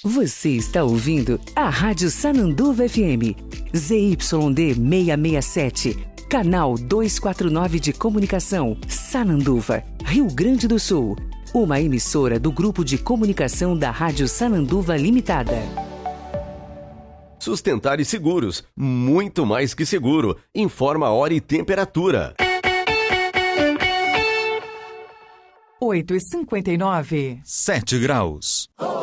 Você está ouvindo a Rádio Sananduva FM, ZYD 667, canal 249 de comunicação, Sananduva, Rio Grande do Sul. Uma emissora do Grupo de Comunicação da Rádio Sananduva Limitada. Sustentar e Seguros, muito mais que seguro. Informa a hora e temperatura. 8h59. 7 graus.